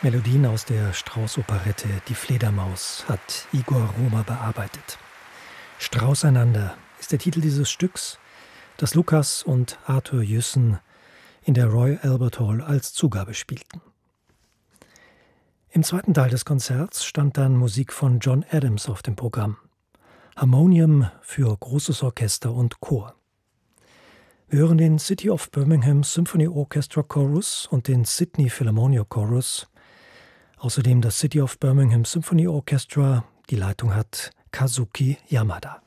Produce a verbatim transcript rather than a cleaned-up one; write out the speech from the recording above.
Melodien aus der Strauß-Operette Die Fledermaus hat Igor Romer bearbeitet. Straußeinander ist der Titel dieses Stücks, das Lukas und Arthur Jüssen in der Royal Albert Hall als Zugabe spielten. Im zweiten Teil des Konzerts stand dann Musik von John Adams auf dem Programm. Harmonium für großes Orchester und Chor. Wir hören den City of Birmingham Symphony Orchestra Chorus und den Sydney Philharmonia Chorus. Außerdem das City of Birmingham Symphony Orchestra. Die Leitung hat Kazuki Yamada.